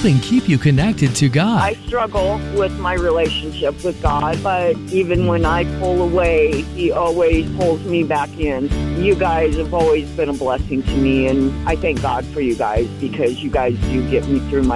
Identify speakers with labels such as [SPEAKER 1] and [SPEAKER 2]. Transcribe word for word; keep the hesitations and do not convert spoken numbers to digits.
[SPEAKER 1] helping keep you connected to God.
[SPEAKER 2] I struggle with my relationship with God, but even when I pull away, He always pulls me back in. You guys have always been a blessing to me, and I thank God for you guys because you guys do get me through my